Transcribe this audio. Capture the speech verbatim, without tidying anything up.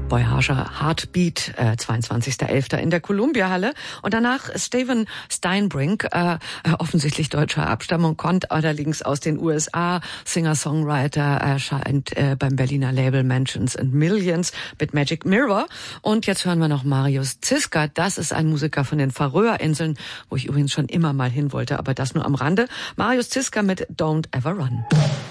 Voyager Heartbeat, äh, zweiundzwanzigster elfter in der Columbia-Halle. Und danach Steven Steinbrink, äh, offensichtlich deutscher Abstammung, kommt allerdings aus den U S A, Singer-Songwriter, erscheint äh, beim Berliner Label Mansions and Millions mit Magic Mirror. Und jetzt hören wir noch Marius Ziska. Das ist ein Musiker von den Färöerinseln, wo ich übrigens schon immer mal hin wollte, aber das nur am Rande. Marius Ziska mit Don't Ever Run.